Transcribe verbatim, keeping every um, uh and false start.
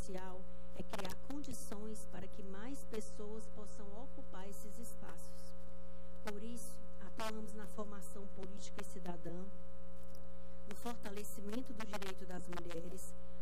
social é criar condições para que mais pessoas possam ocupar esses espaços. Por isso, atuamos na formação política e cidadã, no fortalecimento do direito das mulheres,